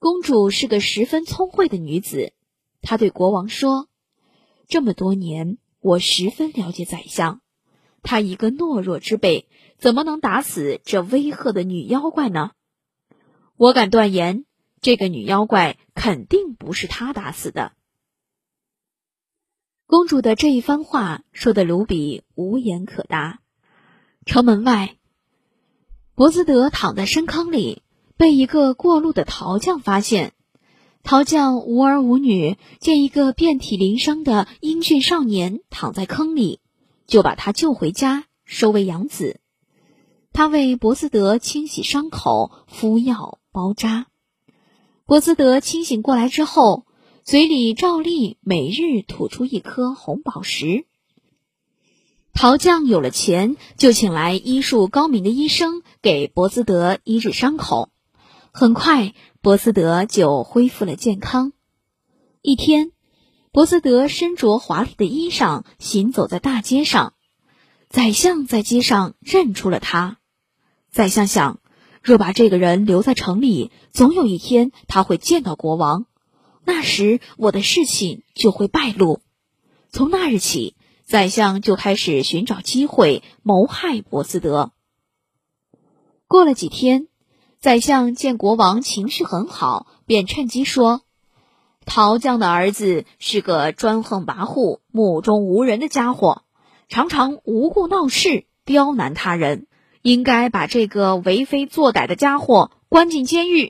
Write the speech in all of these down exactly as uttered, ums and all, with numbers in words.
公主是个十分聪慧的女子，她对国王说：这么多年，我十分了解宰相，他一个懦弱之辈，怎么能打死这威吓的女妖怪呢？我敢断言，这个女妖怪肯定不是他打死的。公主的这一番话说得卢比无言可答。城门外，博斯德躺在深坑里，被一个过路的陶匠发现。陶匠无儿无女，见一个遍体鳞伤的英俊少年躺在坑里，就把他救回家，收为养子。他为博斯德清洗伤口，敷药包扎。博斯德清醒过来之后，嘴里照例每日吐出一颗红宝石。陶匠有了钱，就请来医术高明的医生给博斯德医治伤口。很快，博斯德就恢复了健康。一天，博斯德身着华丽的衣裳，行走在大街上。宰相在街上认出了他。宰相想，若把这个人留在城里，总有一天他会见到国王，那时我的事情就会败露。从那日起，宰相就开始寻找机会谋害博斯德。过了几天，宰相见国王情绪很好，便趁机说：陶匠的儿子是个专横跋扈、目中无人的家伙，常常无故闹事，刁难他人，应该把这个为非作歹的家伙关进监狱。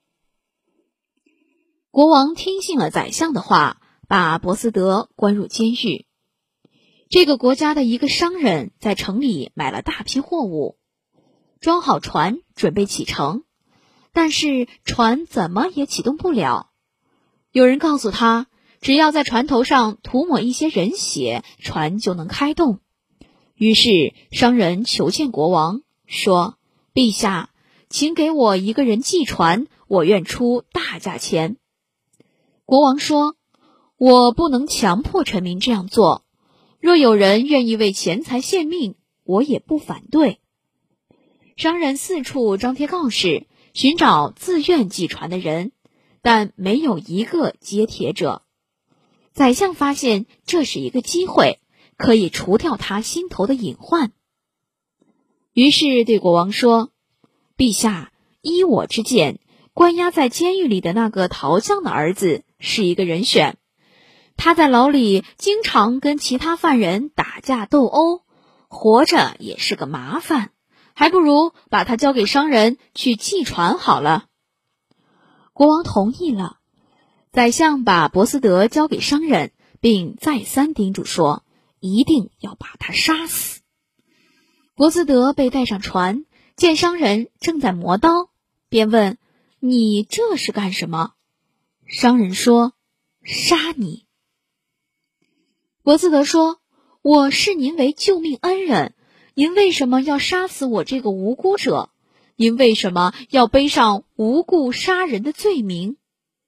国王听信了宰相的话，把博斯德关入监狱。这个国家的一个商人在城里买了大批货物，装好船准备启程，但是船怎么也启动不了。有人告诉他，只要在船头上涂抹一些人血，船就能开动。于是商人求见国王，说：陛下，请给我一个人系船，我愿出大价钱。国王说：我不能强迫臣民这样做，若有人愿意为钱财献命，我也不反对。商人四处张贴告示，寻找自愿系船的人，但没有一个接帖者。宰相发现这是一个机会，可以除掉他心头的隐患。于是对国王说：陛下，依我之见，关押在监狱里的那个陶匠的儿子是一个人选。他在牢里经常跟其他犯人打架斗殴，活着也是个麻烦，还不如把他交给商人去系船好了。国王同意了。宰相把博斯德交给商人，并再三叮嘱说，一定要把他杀死。博斯德被带上船，见商人正在磨刀，便问：你这是干什么？商人说：杀你。博斯德说：我视您为救命恩人，您为什么要杀死我这个无辜者？您为什么要背上无故杀人的罪名？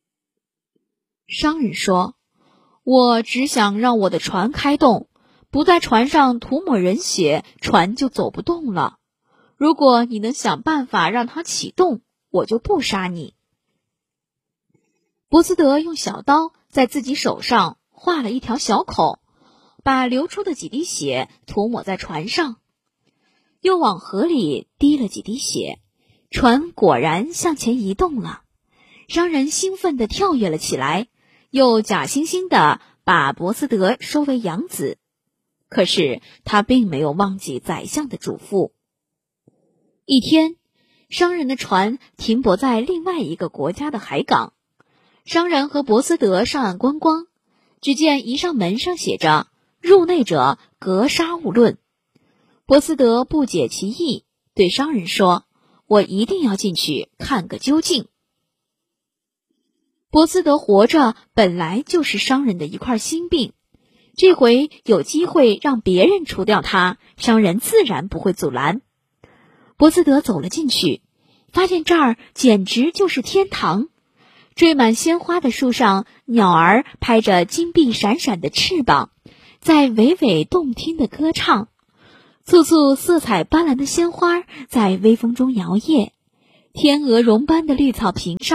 商人说：我只想让我的船开动，不在船上涂抹人血，船就走不动了。如果你能想办法让它启动，我就不杀你。博斯德用小刀在自己手上画了一条小口，把流出的几滴血涂抹在船上，又往河里滴了几滴血，船果然向前移动了。商人兴奋地跳跃了起来，又假惺惺地把博斯德收为养子。可是他并没有忘记宰相的嘱咐。一天，商人的船停泊在另外一个国家的海港，商人和博斯德上岸观光，只见一扇门上写着：入内者格杀勿论。博斯德不解其意，对商人说：我一定要进去看个究竟。博斯德活着本来就是商人的一块心病，这回有机会让别人除掉他，商人自然不会阻拦。博斯德走了进去，发现这儿简直就是天堂。缀满鲜花的树上，鸟儿拍着金碧闪闪的翅膀，在娓娓动听的歌唱。簇簇色彩斑斓的鲜花在微风中摇曳，天鹅绒般的绿草坪上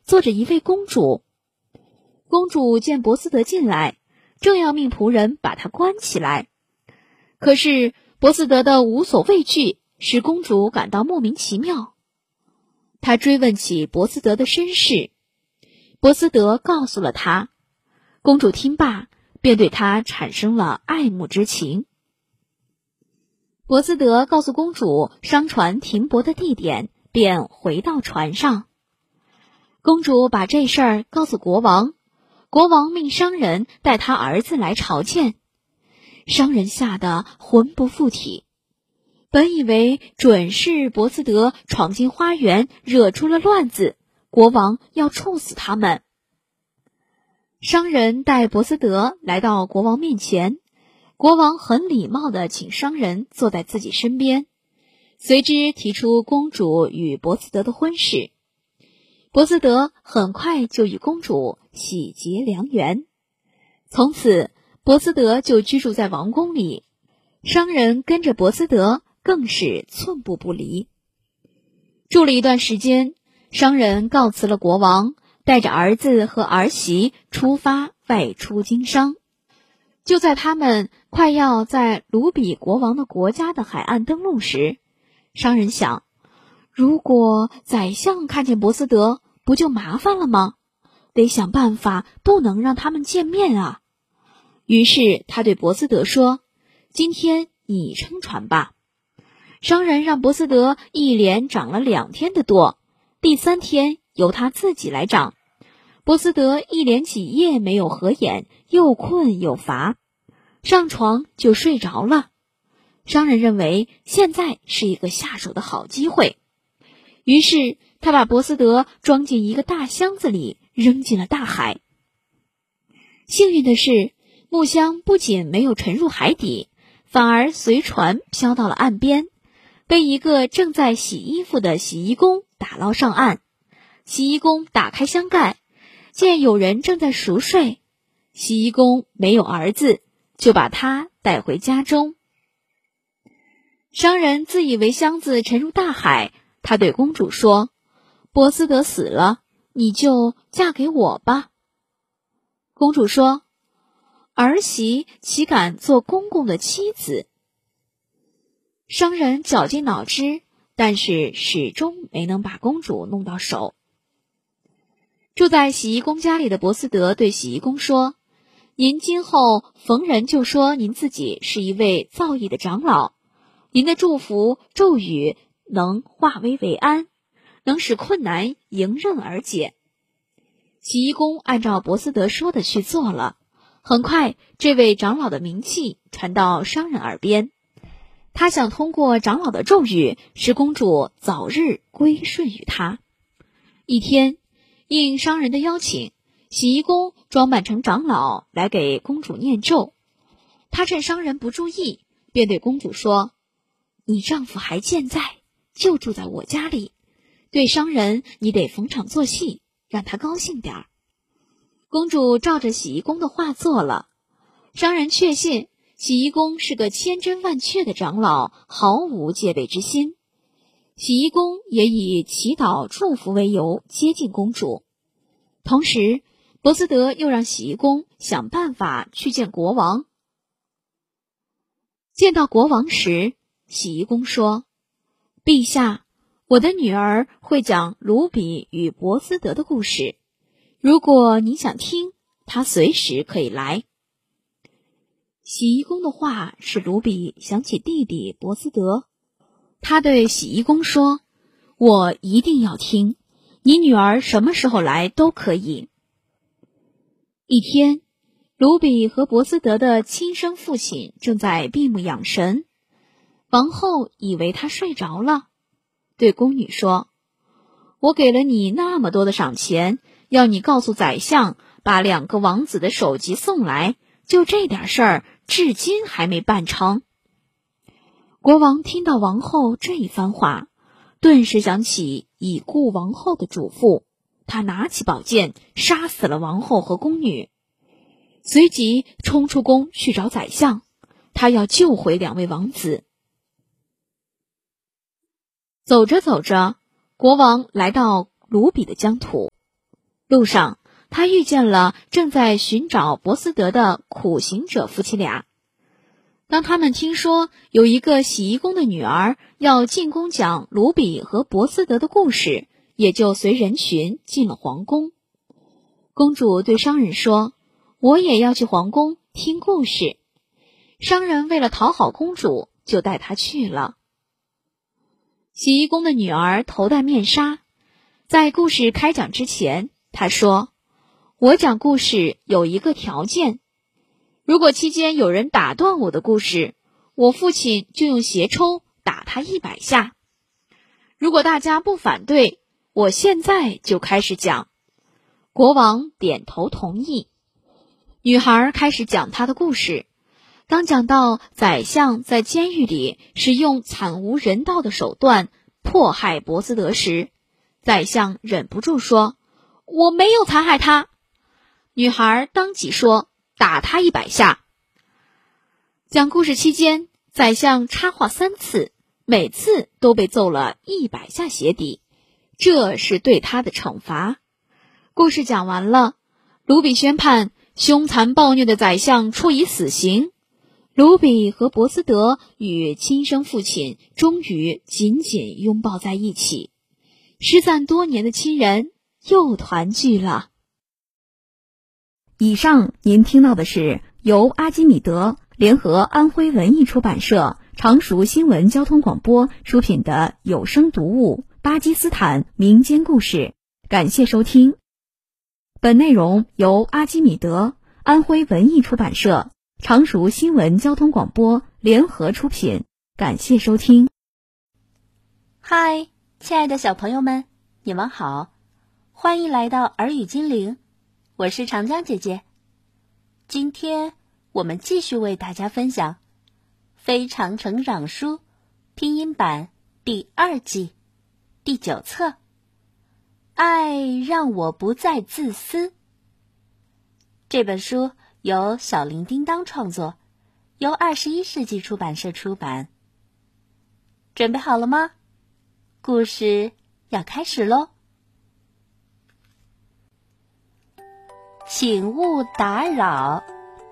坐着一位公主。公主见博斯德进来，正要命仆人把他关起来，可是博斯德的无所畏惧使公主感到莫名其妙。她追问起博斯德的身世，博斯德告诉了她。公主听罢，便对他产生了爱慕之情。博斯德告诉公主商船停泊的地点，便回到船上。公主把这事儿告诉国王，国王命商人带他儿子来朝见。商人吓得魂不附体，本以为准是博斯德闯进花园惹出了乱子，国王要处死他们。商人带博斯德来到国王面前，国王很礼貌地请商人坐在自己身边，随之提出公主与博斯德的婚事。博斯德很快就与公主喜结良缘，从此博斯德就居住在王宫里，商人跟着博斯德更是寸步不离。住了一段时间，商人告辞了国王，带着儿子和儿媳出发外出经商。就在他们快要在卢比国王的国家的海岸登陆时，商人想，如果宰相看见博斯德，不就麻烦了吗？得想办法不能让他们见面啊。于是他对博斯德说，今天你撑船吧。商人让博斯德一连长了两天的舵，第三天由他自己来长。博斯德一连几夜没有合眼，又困又乏，上床就睡着了。商人认为现在是一个下手的好机会，于是他把博斯德装进一个大箱子里，扔进了大海。幸运的是，木箱不仅没有沉入海底，反而随船飘到了岸边，被一个正在洗衣服的洗衣工打捞上岸。洗衣工打开箱盖，见有人正在熟睡，洗衣工没有儿子，就把他带回家中。商人自以为箱子沉入大海，他对公主说，博斯德死了，你就嫁给我吧。公主说，儿媳岂敢做公公的妻子？商人绞尽脑汁，但是始终没能把公主弄到手。住在洗衣工家里的博斯德对洗衣工说，您今后逢人就说您自己是一位造诣的长老，您的祝福咒语能化危为安，能使困难迎刃而解。洗衣工按照博斯德说的去做了，很快这位长老的名气传到商人耳边，他想通过长老的咒语使公主早日归顺于他。一天，应商人的邀请，洗衣工装扮成长老来给公主念咒。他趁商人不注意，便对公主说，你丈夫还健在，就住在我家里，对商人你得逢场作戏，让他高兴点儿。公主照着洗衣工的话做了，商人确信洗衣工是个千真万确的长老，毫无戒备之心。洗衣工也以祈祷祝福为由接近公主。同时，博斯德又让洗衣工想办法去见国王。见到国王时，洗衣工说，陛下，我的女儿会讲卢比与博斯德的故事，如果你想听，她随时可以来。洗衣工的话使卢比想起弟弟博斯德，他对洗衣工说，我一定要听，你女儿什么时候来都可以。一天，卢比和博斯德的亲生父亲正在闭目养神，王后以为他睡着了，对宫女说，我给了你那么多的赏钱，要你告诉宰相把两个王子的首级送来，就这点事儿至今还没办成。国王听到王后这一番话，顿时想起已故王后的嘱咐，他拿起宝剑杀死了王后和宫女，随即冲出宫去找宰相，他要救回两位王子。走着走着，国王来到卢比的疆土， 路上，他遇见了正在寻找博斯德的苦行者夫妻俩。当他们听说有一个洗衣工的女儿要进宫讲卢比和博斯德的故事，也就随人群进了皇宫。公主对商人说：“我也要去皇宫听故事。”商人为了讨好公主，就带她去了。洗衣工的女儿头戴面纱，在故事开讲之前，她说：“我讲故事有一个条件，如果期间有人打断我的故事，我父亲就用鞋抽打他一百下。如果大家不反对，我现在就开始讲。”国王点头同意。女孩开始讲她的故事。当讲到宰相在监狱里使用惨无人道的手段迫害博斯德时，宰相忍不住说：“我没有残害他。”女孩当即说：“打他一百下。”讲故事期间，宰相插话三次，每次都被揍了一百下鞋底，这是对他的惩罚。故事讲完了，卢比宣判凶残暴虐的宰相处以死刑。卢比和博斯德与亲生父亲终于紧紧拥抱在一起，失散多年的亲人又团聚了。 以上您听到的是由阿基米德联合安徽文艺出版社、常熟新闻交通广播出品的有声读物《巴基斯坦民间故事》，感谢收听。本内容由阿基米德、安徽文艺出版社、常熟新闻交通广播联合出品，感谢收听。 嗨，亲爱的小朋友们，你们好，欢迎来到耳语精灵，我是长江姐姐。今天我们继续为大家分享《非常成长书》拼音版第二季第九册，爱让我不再自私。这本书由小铃叮当创作，由二十一世纪出版社出版。准备好了吗？故事要开始咯。请勿打扰。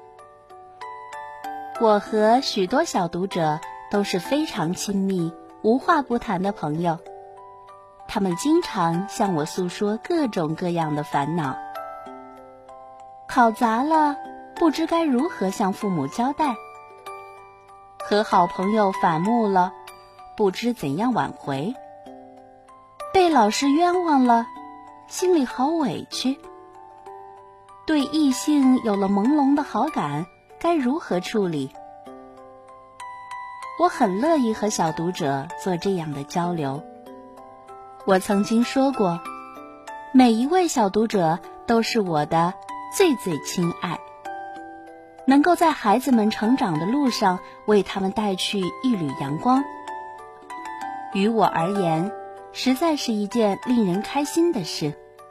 我和许多小读者都是非常亲密、无话不谈的朋友，他们经常向我诉说各种各样的烦恼。考砸了，不知该如何向父母交代；和好朋友反目了，不知怎样挽回；被老师冤枉了，心里好委屈；对异性有了朦胧的好感，该如何处理？我很乐意和小读者做这样的交流。我曾经说过，每一位小读者都是我的最最亲爱，能够在孩子们成长的路上为他们带去一缕阳光，于我而言，实在是一件令人开心的事。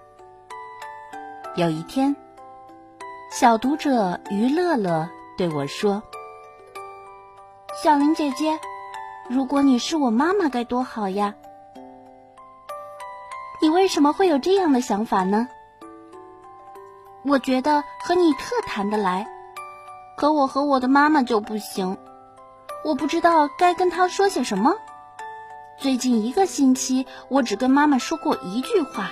有一天，小读者于乐乐对我说：“小玲姐姐，如果你是我妈妈该多好呀。”你为什么会有这样的想法呢？我觉得和你特谈得来，可我和我的妈妈就不行，我不知道该跟她说些什么。最近一个星期，我只跟妈妈说过一句话。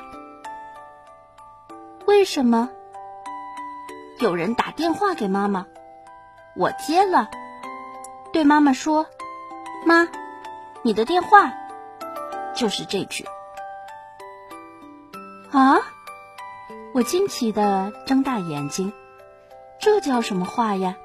为什么？有人打电话给妈妈，我接了，对妈妈说：“妈，你的电话。”就是这句。啊！我惊奇地睁大眼睛，这叫什么话呀？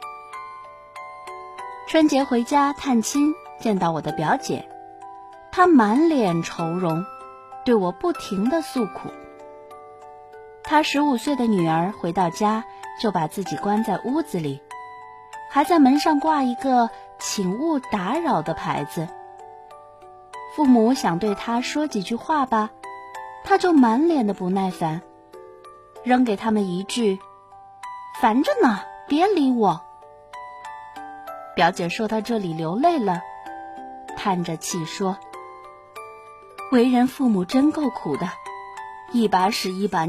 春节回家探亲，见到我的表姐，她满脸愁容，对我不停地诉苦。她十五岁的女儿回到家，就把自己关在屋子里，还在门上挂一个请勿打扰的牌子。父母想对她说几句话吧，她就满脸的不耐烦，扔给他们一句：“烦着呢，别理我。”表姐说到这里流泪了，叹着气说：“为人父母真够苦的，一把屎一把